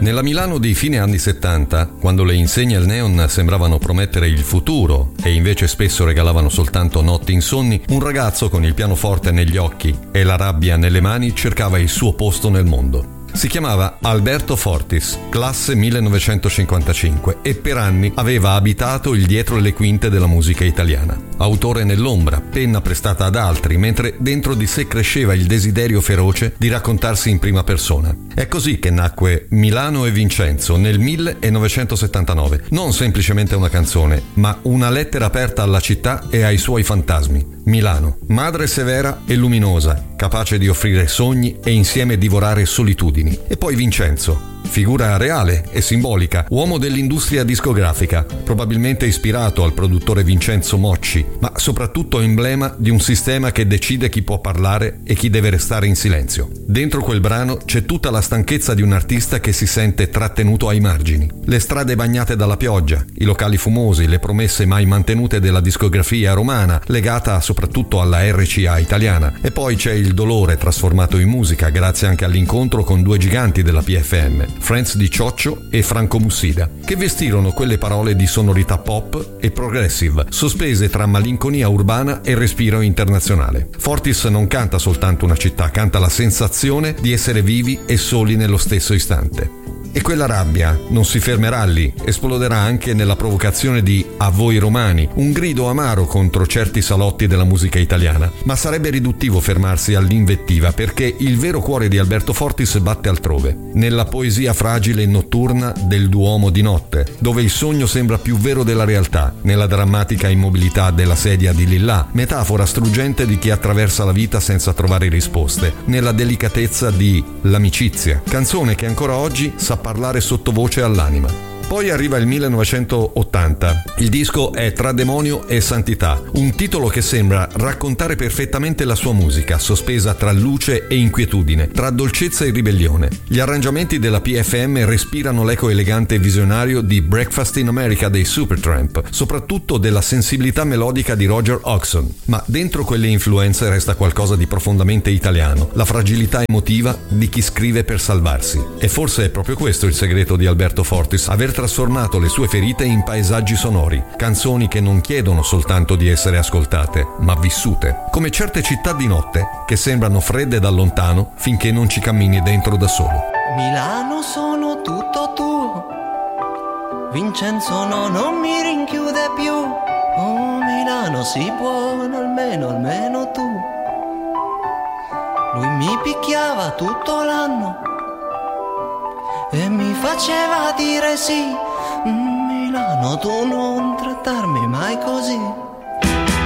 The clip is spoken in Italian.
Nella Milano di fine anni 70, quando le insegne al neon sembravano promettere il futuro e invece spesso regalavano soltanto notti insonni, un ragazzo con il pianoforte negli occhi e la rabbia nelle mani cercava il suo posto nel mondo. Si chiamava Alberto Fortis, classe 1955, e per anni aveva abitato il dietro le quinte della musica italiana. Autore nell'ombra, penna prestata ad altri, mentre dentro di sé cresceva il desiderio feroce di raccontarsi in prima persona. È così che nacque Milano e Vincenzo nel 1979, non semplicemente una canzone, ma una lettera aperta alla città e ai suoi fantasmi. Milano, madre severa e luminosa, capace di offrire sogni e insieme divorare solitudini. E poi Vincenzo, figura reale e simbolica, uomo dell'industria discografica, probabilmente ispirato al produttore Vincenzo Mocci, ma soprattutto emblema di un sistema che decide chi può parlare e chi deve restare in silenzio. Dentro quel brano c'è tutta la stanchezza di un artista che si sente trattenuto ai margini. Le strade bagnate dalla pioggia, i locali fumosi, le promesse mai mantenute della discografia romana, legata soprattutto alla RCA italiana. E poi c'è il dolore trasformato in musica, grazie anche all'incontro con due giganti della PFM, Franz Di Cioccio e Franco Mussida, che vestirono quelle parole di sonorità pop e progressive, sospese tra malinconia urbana e respiro internazionale. Fortis non canta soltanto una città, canta la sensazione di essere vivi e soli nello stesso istante. E quella rabbia non si fermerà lì, esploderà anche nella provocazione di A voi romani, un grido amaro contro certi salotti della musica italiana. Ma sarebbe riduttivo fermarsi all'invettiva, perché il vero cuore di Alberto Fortis batte altrove, nella poesia fragile e notturna del Duomo di notte, dove il sogno sembra più vero della realtà, nella drammatica immobilità della sedia di Lillà, metafora struggente di chi attraversa la vita senza trovare risposte, nella delicatezza di L'amicizia, canzone che ancora oggi sa parlare sottovoce all'anima. Poi arriva il 1980. Il disco è Tra demonio e santità, un titolo che sembra raccontare perfettamente la sua musica, sospesa tra luce e inquietudine, tra dolcezza e ribellione. Gli arrangiamenti della PFM respirano l'eco elegante e visionario di Breakfast in America dei Supertramp, soprattutto della sensibilità melodica di Roger Hodgson. Ma dentro quelle influenze resta qualcosa di profondamente italiano, la fragilità emotiva di chi scrive per salvarsi. E forse è proprio questo il segreto di Alberto Fortis, aver trasformato le sue ferite in paesaggi sonori, canzoni che non chiedono soltanto di essere ascoltate, ma vissute, come certe città di notte che sembrano fredde da lontano finché non ci cammini dentro da solo. Milano sono tutto tuo, Vincenzo no, non mi rinchiude più. Oh Milano si può, almeno tu. Lui mi picchiava tutto l'anno e mi faceva dire sì. Milano, tu non trattarmi mai così.